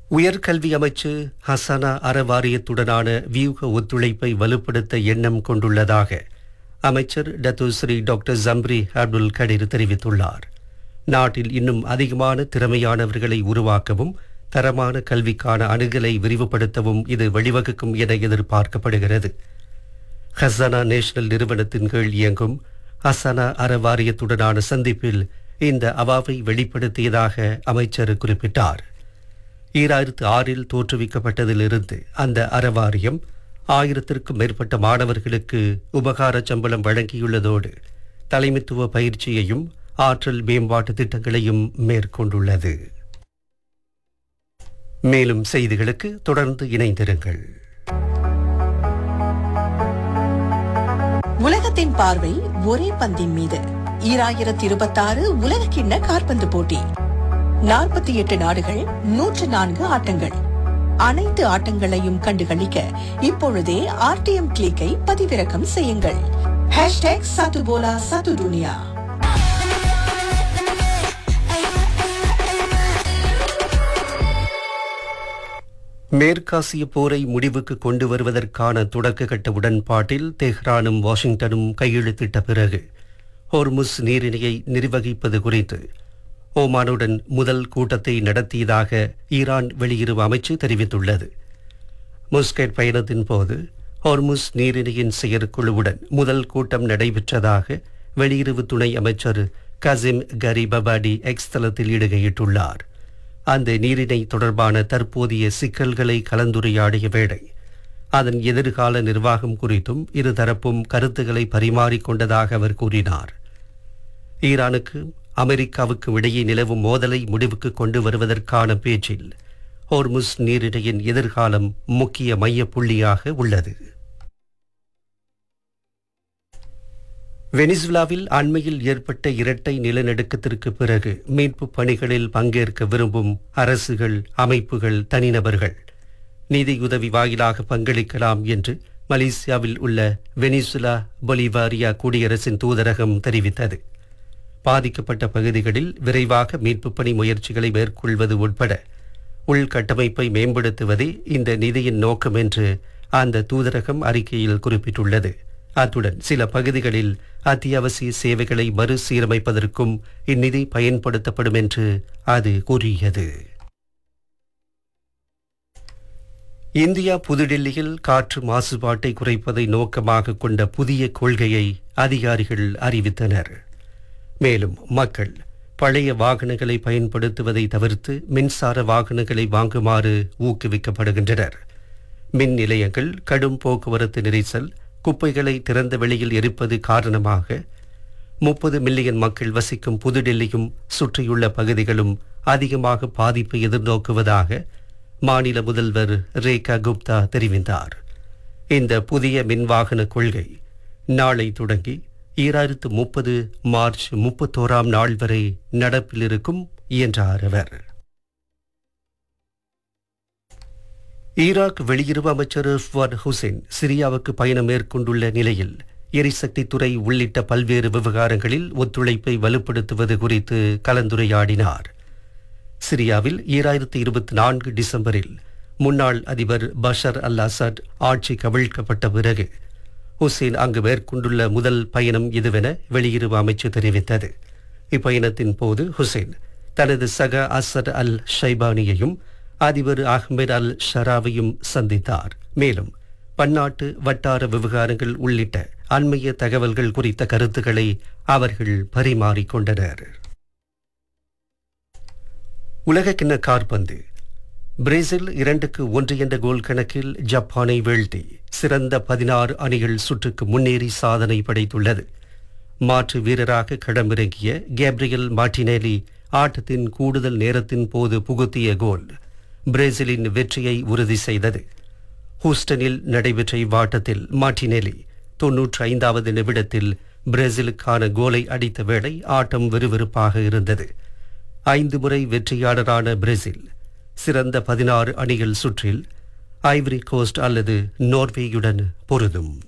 உயர்கல்வி அமைச்சு ஹசனா அறவாரியத்துடனான வியூக ஒத்துழைப்பை வலுப்படுத்த எண்ணம் கொண்டுள்ளதாக அமைச்சர் டத்துஸ்ரீ டாக்டர் ஜம்ரி அப்துல் கடீர் தெரிவித்துள்ளார். நாட்டில் இன்னும் அதிகமான திறமையானவர்களை உருவாக்கவும் தரமான கல்விக்கான அணுகலை விரிவுபடுத்தவும் இது வழிவகுக்கும் என எதிர்பார்க்கப்படுகிறது. ஹசனா நேஷனல் நிறுவனத்தின் கீழ் இயங்கும் ஹசனா அறவாரியத்துடனான சந்திப்பில் இந்த அவாவை வெளிப்படுத்தியதாக அமைச்சர் குறிப்பிட்டார். 2006 தோற்றுவிக்கப்பட்டதிலிருந்து அந்த அறவாரியம் 1000க்கும் மேற்பட்ட மாணவர்களுக்கு உபகார சம்பளம் வழங்கியுள்ளதோடு தலைமைத்துவ பயிற்சியையும் ஆற்றல் மேம்பாட்டு திட்டங்களையும் மேற்கொண்டுள்ளது. மேலும் செய்திகளுக்கு தொடர்ந்து இணைந்திருங்கள். உலகத்தின் பார்வை ஒரே பந்தின் மீது 2026 உலகக்கிண்ண காற்பந்து போட்டி. 48 நாடுகள், 104 ஆட்டங்கள். அனைத்து ஆட்டங்களையும் கண்டுகளிக்க இப்பொழுதே ஆர்டிஎம் கிளிக்கை பதிவிறக்கம் செய்யுங்கள். #சத்துபோலா சத்துதுனியா. மேற்காசிய போரை முடிவுக்கு கொண்டு வருவதற்கான தொடக்ககட்ட உடன்பாட்டில் தெஹ்ரானும் வாஷிங்டனும் கையெழுத்திட்ட பிறகு ஹோர்முஸ் நீரிணையை நிர்வகிப்பது குறித்து ஓமானுடன் முதல் கூட்டத்தை நடத்தியதாக ஈரான் வெளியுறவு அமைச்சு தெரிவித்துள்ளது. முஸ்கட் பயணத்தின் போது ஹோர்முஸ் நீரிணையின் செயற்குழுவுடன் முதல் கூட்டம் நடைபெற்றதாக வெளியுறவு துணை அமைச்சர் கசிம் கரிபபாடி எக்ஸ் தளத்தில் இடுகையிட்டுள்ளார். அந்த நீரிணை தொடர்பான தற்போதைய சிக்கல்களை கலந்துரையாடிய வேளை அதன் எதிர்கால நிர்வாகம் குறித்தும் இருதரப்பும் கருத்துக்களை பரிமாறிக்கொண்டதாக அவர் கூறினார். ஈரானுக்கு அமெரிக்காவுக்கு இடையே நிலவும் மோதலை முடிவுக்கு கொண்டு வருவதற்கான பேச்சில் ஹோர்முஸ் நீரிணையின் எதிர்காலம் முக்கிய மைய புள்ளியாக உள்ளது. வெனிசுலாவில் அண்மையில் ஏற்பட்ட இரட்டை நிலநடுக்கத்திற்கு பிறகு மீட்பு பணிகளில் பங்கேற்க விரும்பும் அரசுகள், அமைப்புகள், தனிநபர்கள் நிதியுதவி வாயிலாக பங்களிக்கலாம் என்று மலேசியாவில் உள்ள வெனிசுலா பொலிவாரியா குடியரசின் தூதரகம் தெரிவித்தது. பாதிக்கப்பட்ட பகுதிகளில் விரைவாக மீட்பு பணி முயற்சிகளை மேற்கொள்வது உட்பட உள்கட்டமைப்பை மேம்படுத்துவதே இந்த நிதியின் நோக்கம் என்று அந்த தூதரகம் அறிக்கையில் குறிப்பிட்டுள்ளது. அத்துடன் சில பகுதிகளில் அத்தியாவசிய சேவைகளை மறுசீரமைப்பதற்கும் இந்நிதி பயன்படுத்தப்படும் என்று அது கூறியது. இந்தியா புதுடில்லியில் காற்று மாசுபாட்டை குறைப்பதை நோக்கமாக கொண்ட புதிய கொள்கையை அதிகாரிகள் அறிவித்தனர். மேலும் மக்கள் பழைய வாகனங்களை பயன்படுத்துவதை தவிர்த்து மின்சார வாகனங்களை வாங்குமாறு ஊக்குவிக்கப்படுகின்றனர். மின் நிலையங்கள், கடும் போக்குவரத்து நெரிசல், குப்பைகளை திறந்த வெளியில் எரிப்பது காரணமாக 30 மில்லியன் மக்கள் வசிக்கும் புதுடில்லியும் சுற்றியுள்ள பகுதிகளும் அதிகமாக பாதிப்பை எதிர்நோக்குவதாக மாநில முதல்வர் ரேகா குப்தா தெரிவித்தார். இந்த புதிய மின்வாகன கொள்கை நாளை தொடங்கி 2030 மார்ச் 31ஆம் நாள் வரை நடப்பில் இருக்கும் என்றார் அவர். ஈராக் வெளியுறவு அமைச்சர் ஃபுவாட் ஹுசைன் சிரியாவுக்கு பயணம் மேற்கொண்டுள்ள நிலையில் எரிசக்தி துறை உள்ளிட்ட பல்வேறு விவகாரங்களில் ஒத்துழைப்பை வலுப்படுத்துவது குறித்து கலந்துரையாடினார். சிரியாவில் 2024 டிசம்பரில் முன்னாள் அதிபர் பஷர் அல் அசாட் ஆட்சி கவிழ்க்கப்பட்ட பிறகு ஹுசைன் அங்கு மேற்கொண்டுள்ள முதல் பயணம் இதுவென வெளியுறவு அமைச்சு தெரிவித்தது. இப்பயணத்தின் போது ஹுசைன் தனது சக அசட் அல் ஷைபானியையும் அதிபர் அஹ்மத் அல் ஷராவையும் சந்தித்தார். மேலும் பன்னாட்டு வட்டார விவகாரங்கள் உள்ளிட்ட அண்மைய தகவல்கள் குறித்த கருத்துக்களை அவர்கள் பரிமாறிக்கொண்டனர். உலகக்கிண்ண காற்பந்து பிரேசில் 2-1 என்ற கோல் கணக்கில் ஜப்பானை வீழ்த்தி சிறந்த 16 அணிகள் சுற்றுக்கு முன்னேறி சாதனை படைத்துள்ளது. மாற்று வீரராக களமிறங்கிய கேப்ரியல் மார்டினெல்லி ஆட்டத்தின் கூடுதல் நேரத்தின் போது புகுத்திய கோல் பிரேசிலின் வெற்றியை உறுதி செய்தது. ஹூஸ்டனில் நடைபெற்ற இவ்வாட்டத்தில் மார்டினெல்லி 95வது நிமிடத்தில் பிரேசிலுக்கான கோலை அடித்த வேளை ஆட்டம் விறுவிறுப்பாக இருந்தது. 5 முறை வெற்றியாளரான பிரேசில் சிறந்த 16 அணிகள் சுற்றில் ஐவரி கோஸ்ட் அல்லது நோர்வேயுடன் பொருதும்.